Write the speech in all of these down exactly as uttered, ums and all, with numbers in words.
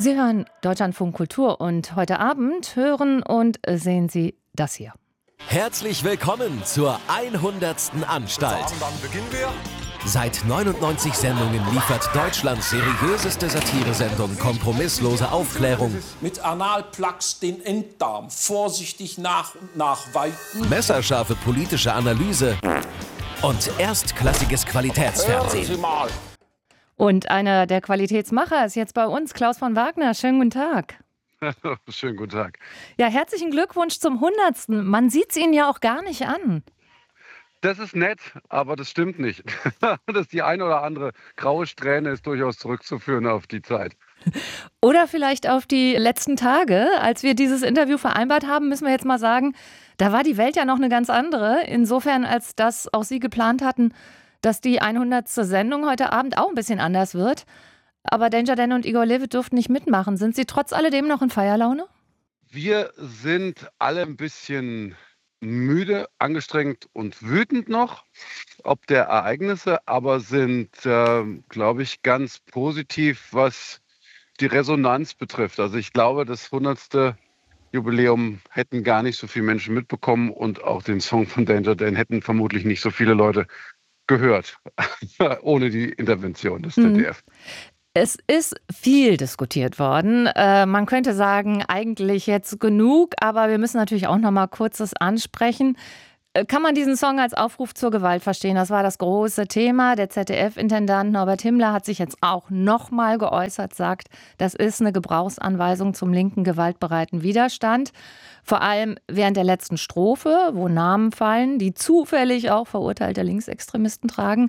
Sie hören Deutschlandfunk Kultur und heute Abend hören und sehen Sie das hier. Herzlich willkommen zur hundertsten Anstalt. Dann beginnen wir. Seit neunundneunzig Sendungen liefert Deutschlands seriöseste Satiresendung kompromisslose Aufklärung, Mit Analplugs den Enddarm vorsichtig nach und nach weiten. messerscharfe politische Analyse und erstklassiges Hören Qualitätsfernsehen. Sie mal. Und einer der Qualitätsmacher ist jetzt bei uns, Klaus von Wagner. Schönen guten Tag. Schönen guten Tag. Ja, herzlichen Glückwunsch zum hundertsten. Man sieht es Ihnen ja auch gar nicht an. Das ist nett, aber das stimmt nicht. Das die eine oder andere graue Strähne ist durchaus zurückzuführen auf die Zeit. Oder vielleicht auf die letzten Tage. Als wir dieses Interview vereinbart haben, müssen wir jetzt mal sagen, da war die Welt ja noch eine ganz andere. Insofern, als das auch Sie geplant hatten, dass die hundertste Sendung heute Abend auch ein bisschen anders wird. Aber Danger Dan und Igor Levit durften nicht mitmachen. Sind Sie trotz alledem noch in Feierlaune? Wir sind alle ein bisschen müde, angestrengt und wütend noch, ob der Ereignisse, aber sind, äh, glaube ich, ganz positiv, was die Resonanz betrifft. Also ich glaube, das hundertste Jubiläum hätten gar nicht so viele Menschen mitbekommen und auch den Song von Danger Dan hätten vermutlich nicht so viele Leute gehört, ohne die Intervention des Z D F. Es ist viel diskutiert worden. Äh, man könnte sagen, eigentlich jetzt genug, aber wir müssen natürlich auch noch mal kurzes ansprechen. Äh, kann man diesen Song als Aufruf zur Gewalt verstehen? Das war das große Thema. Der Z D F-Intendant Norbert Himmler hat sich jetzt auch noch mal geäußert, sagt, das ist eine Gebrauchsanweisung zum linken gewaltbereiten Widerstand. Vor allem während der letzten Strophe, wo Namen fallen, die zufällig auch verurteilte Linksextremisten tragen.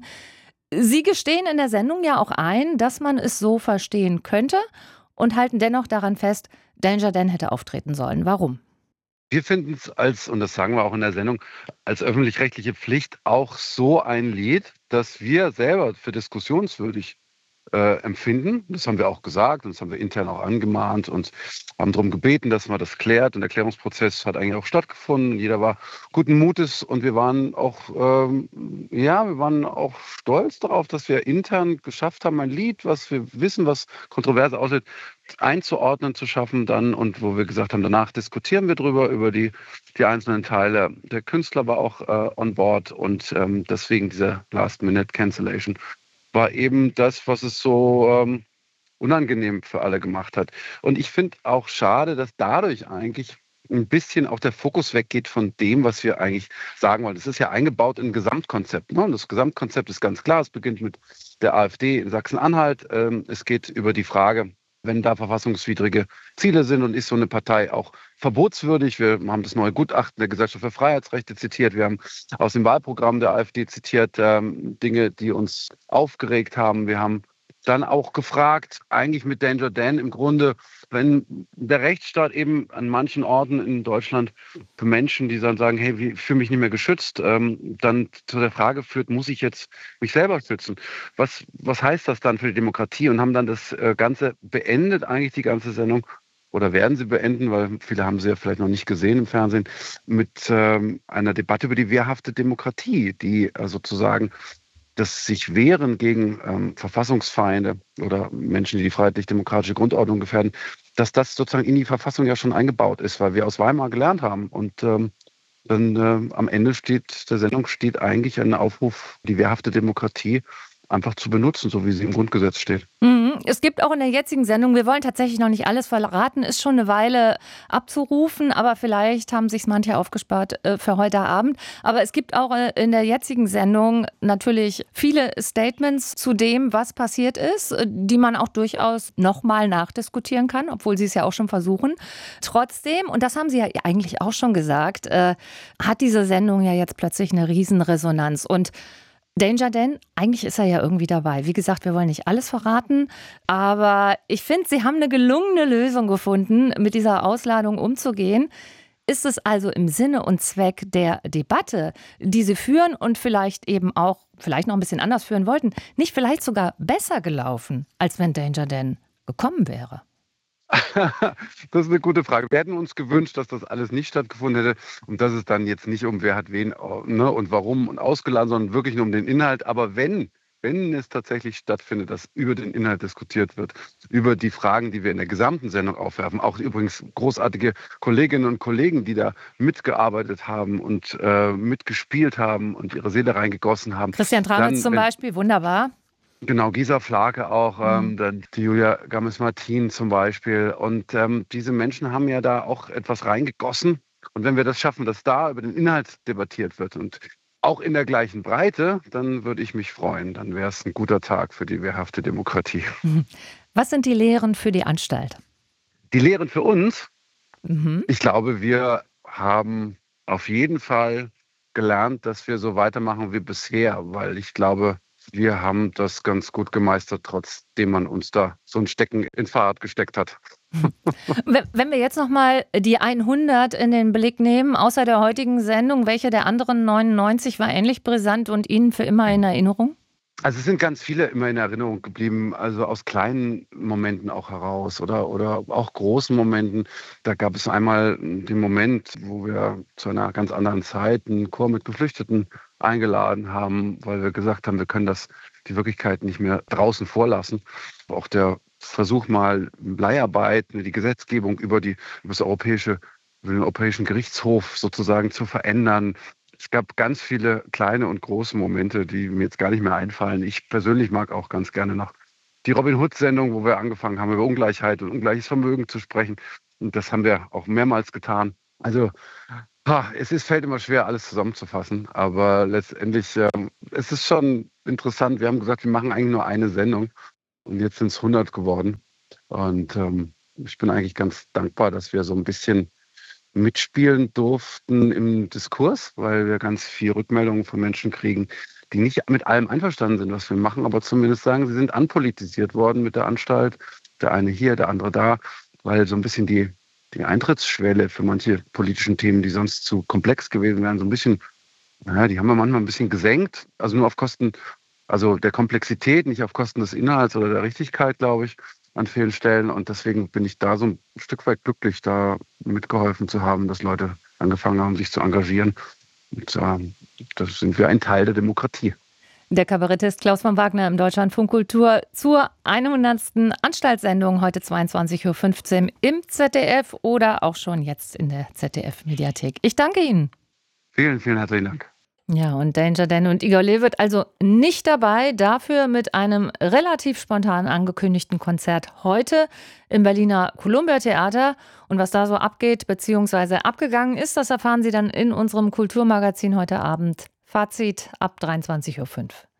Sie gestehen in der Sendung ja auch ein, dass man es so verstehen könnte und halten dennoch daran fest, Danger Dan hätte auftreten sollen. Warum? Wir finden es als, und das sagen wir auch in der Sendung, als öffentlich-rechtliche Pflicht auch so ein Lied, das wir selber für diskussionswürdig äh, empfinden. Das haben wir auch gesagt und das haben wir intern auch angemahnt und haben darum gebeten, dass man das klärt. Und der Klärungsprozess hat eigentlich auch stattgefunden. Jeder war guten Mutes und wir waren auch, ähm, ja, wir waren auch stolz darauf, dass wir intern geschafft haben, ein Lied, was wir wissen, was kontrovers aussieht, einzuordnen zu schaffen dann und wo wir gesagt haben, danach diskutieren wir drüber, über die, die einzelnen Teile. Der Künstler war auch äh, on board und ähm, deswegen diese Last-Minute-Cancellation war eben das, was es so ähm, unangenehm für alle gemacht hat. Und ich finde auch schade, dass dadurch eigentlich ein bisschen auch der Fokus weggeht von dem, was wir eigentlich sagen wollen. Das ist ja eingebaut in ein Gesamtkonzept. Ne? Und das Gesamtkonzept ist ganz klar. Es beginnt mit der AfD in Sachsen-Anhalt. Ähm, es geht über die Frage, wenn da verfassungswidrige Ziele sind und ist so eine Partei auch verbotswürdig. Wir haben das neue Gutachten der Gesellschaft für Freiheitsrechte zitiert. Wir haben aus dem Wahlprogramm der AfD zitiert ähm, Dinge, die uns aufgeregt haben. Wir haben dann auch gefragt, eigentlich mit Danger Dan im Grunde, wenn der Rechtsstaat eben an manchen Orten in Deutschland für Menschen, die dann sagen, hey, ich fühle mich nicht mehr geschützt, ähm, dann zu der Frage führt, muss ich jetzt mich selber schützen? Was, was heißt das dann für die Demokratie? Und haben dann das äh, Ganze beendet, eigentlich die ganze Sendung, oder werden sie beenden, weil viele haben sie ja vielleicht noch nicht gesehen im Fernsehen, mit ähm, einer Debatte über die wehrhafte Demokratie, die äh, sozusagen das sich wehren gegen ähm, Verfassungsfeinde oder Menschen, die die freiheitlich-demokratische Grundordnung gefährden, dass das sozusagen in die Verfassung ja schon eingebaut ist, weil wir aus Weimar gelernt haben. Und ähm, dann äh, am Ende steht der Sendung steht eigentlich ein Aufruf, die wehrhafte Demokratie einfach zu benutzen, so wie sie im Grundgesetz steht. Mhm. Es gibt auch in der jetzigen Sendung, wir wollen tatsächlich noch nicht alles verraten, ist schon eine Weile abzurufen, aber vielleicht haben sich manche aufgespart äh, für heute Abend. Aber es gibt auch äh, in der jetzigen Sendung natürlich viele Statements zu dem, was passiert ist, äh, die man auch durchaus nochmal nachdiskutieren kann, obwohl sie es ja auch schon versuchen. Trotzdem, und das haben Sie ja eigentlich auch schon gesagt, äh, hat diese Sendung ja jetzt plötzlich eine Riesenresonanz. Und Danger Dan, eigentlich ist er ja irgendwie dabei. Wie gesagt, wir wollen nicht alles verraten, aber ich finde, Sie haben eine gelungene Lösung gefunden, mit dieser Ausladung umzugehen. Ist es also im Sinne und Zweck der Debatte, die Sie führen und vielleicht eben auch, vielleicht noch ein bisschen anders führen wollten, nicht vielleicht sogar besser gelaufen, als wenn Danger Dan gekommen wäre? Das ist eine gute Frage. Wir hätten uns gewünscht, dass das alles nicht stattgefunden hätte und dass es dann jetzt nicht um wer hat wen, ne, und warum und ausgeladen, sondern wirklich nur um den Inhalt. Aber wenn wenn es tatsächlich stattfindet, dass über den Inhalt diskutiert wird, über die Fragen, die wir in der gesamten Sendung aufwerfen. Auch übrigens großartige Kolleginnen und Kollegen, die da mitgearbeitet haben und äh, mitgespielt haben und ihre Seele reingegossen haben. Christian Tramitz Dann, zum wenn- Beispiel, wunderbar. Genau, Gisa Flake auch, Mhm. ähm, dann die Julia Gammes-Martin zum Beispiel. Und ähm, diese Menschen haben ja da auch etwas reingegossen. Und wenn wir das schaffen, dass da über den Inhalt debattiert wird und auch in der gleichen Breite, dann würde ich mich freuen. Dann wäre es ein guter Tag für die wehrhafte Demokratie. Was sind die Lehren für die Anstalt? Die Lehren für uns, Mhm. ich glaube, wir haben auf jeden Fall gelernt, dass wir so weitermachen wie bisher, weil ich glaube, wir haben das ganz gut gemeistert, trotzdem man uns da so ein Stecken ins Fahrrad gesteckt hat. Wenn wenn wir jetzt nochmal die hundert in den Blick nehmen, außer der heutigen Sendung, welche der anderen neunundneunzig war ähnlich brisant und Ihnen für immer in Erinnerung? Also es sind ganz viele immer in Erinnerung geblieben, also aus kleinen Momenten auch heraus oder, oder auch großen Momenten. Da gab es einmal den Moment, wo wir zu einer ganz anderen Zeit einen Chor mit Geflüchteten eingeladen haben, weil wir gesagt haben, wir können das die Wirklichkeit nicht mehr draußen vorlassen. Auch der Versuch mal Leiharbeit, die Gesetzgebung über, die, über das europäische, über den Europäischen Gerichtshof sozusagen zu verändern. Es gab ganz viele kleine und große Momente, die mir jetzt gar nicht mehr einfallen. Ich persönlich mag auch ganz gerne noch die Robin Hood-Sendung, wo wir angefangen haben, über Ungleichheit und ungleiches Vermögen zu sprechen. Und das haben wir auch mehrmals getan. Also ha, es ist, fällt immer schwer, alles zusammenzufassen. Aber letztendlich ähm, es ist schon interessant. Wir haben gesagt, wir machen eigentlich nur eine Sendung. Und jetzt sind es hundert geworden. Und ähm, ich bin eigentlich ganz dankbar, dass wir so ein bisschen mitspielen durften im Diskurs, weil wir ganz viel Rückmeldungen von Menschen kriegen, die nicht mit allem einverstanden sind, was wir machen, aber zumindest sagen, sie sind anpolitisiert worden mit der Anstalt. Der eine hier, der andere da, weil so ein bisschen die, die Eintrittsschwelle für manche politischen Themen, die sonst zu komplex gewesen wären, so ein bisschen, naja, die haben wir manchmal ein bisschen gesenkt, also nur auf Kosten, also der Komplexität, nicht auf Kosten des Inhalts oder der Richtigkeit, glaube ich, an vielen Stellen. Und deswegen bin ich da so ein Stück weit glücklich, da mitgeholfen zu haben, dass Leute angefangen haben, sich zu engagieren. Und ähm, das sind wir ein Teil der Demokratie. Der Kabarettist Klaus von Wagner im Deutschlandfunk Kultur zur hundertsten Anstaltssendung heute zweiundzwanzig Uhr fünfzehn im Z D F oder auch schon jetzt in der Z D F-Mediathek. Ich danke Ihnen. Vielen, vielen herzlichen Dank. Ja, und Danger Dan und Igor Levit also nicht dabei, dafür mit einem relativ spontan angekündigten Konzert heute im Berliner Columbia Theater. Und was da so abgeht bzw. abgegangen ist, das erfahren Sie dann in unserem Kulturmagazin heute Abend. Fazit ab dreiundzwanzig Uhr fünf.